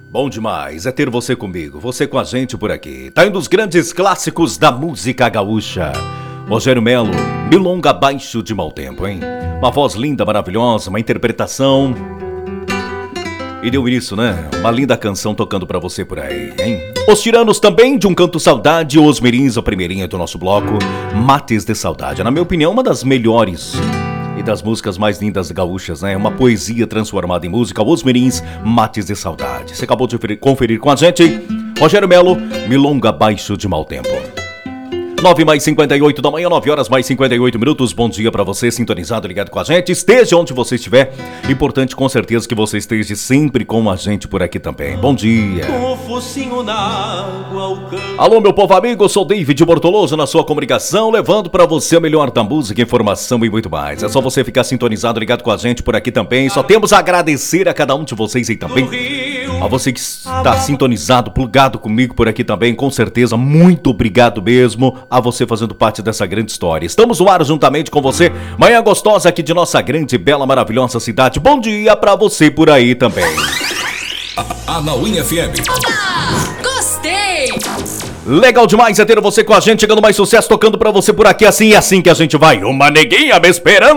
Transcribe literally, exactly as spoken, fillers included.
Bom demais é ter você comigo, você com a gente por aqui. Tá indo os grandes clássicos da música gaúcha. Rogério Melo, Milonga Abaixo de Mau Tempo, hein? Uma voz linda, maravilhosa, uma interpretação. E deu isso, né? Uma linda canção tocando pra você por aí, hein? Os Tiranos também, de Um Canto Saudade. Os Mirins, a primeirinha do nosso bloco. Mates de Saudade. Na minha opinião, uma das melhores e das músicas mais lindas gaúchas, né? Uma poesia transformada em música. Os Mirins, Mates de Saudade. Você acabou de conferir com a gente. Rogério Melo, Milonga Abaixo de Mau Tempo. nove mais cinquenta e oito da manhã, nove horas mais cinquenta e oito minutos. Bom dia pra você, sintonizado, ligado com a gente. Esteja onde você estiver. Importante com certeza que você esteja sempre com a gente por aqui também. Bom dia. Alô, meu povo amigo, eu sou David Bortoloso na sua comunicação, levando pra você o melhor da música, informação e muito mais. É só você ficar sintonizado, ligado com a gente por aqui também. Só temos a agradecer a cada um de vocês aí também. A você que está sintonizado, plugado comigo por aqui também, com certeza, muito obrigado mesmo a você fazendo parte dessa grande história. Estamos no ar juntamente com você, manhã gostosa aqui de nossa grande, bela, maravilhosa cidade. Bom dia pra você por aí também. Anauim F M. Oba! Gostei! Legal demais é ter você com a gente, chegando mais sucesso, tocando pra você por aqui, assim e assim que a gente vai. Uma neguinha me esperando.